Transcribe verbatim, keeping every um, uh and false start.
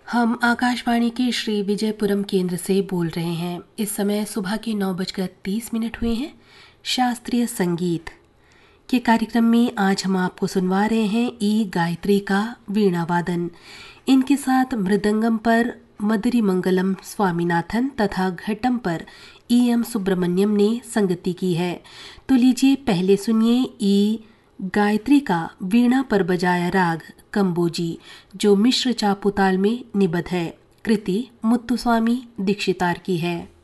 हम आकाशवाणी के श्री विजयपुरम केंद्र से बोल रहे हैं। इस समय सुबह के नौ बजकर तीस मिनट हुए हैं। शास्त्रीय संगीत के कार्यक्रम में आज हम आपको सुनवा रहे हैं ई गायत्री का वीणा वादन। इनके साथ मृदंगम पर मधुरी मंगलम स्वामीनाथन तथा घटम पर ई एम सुब्रमण्यम ने संगति की है। तो लीजिए पहले सुनिए ई गायत्री का वीणा पर बजाया राग कंबोजी, जो मिश्र चापुताल में निबद्ध है। कृति मुत्तुस्वामी दीक्षितार की है।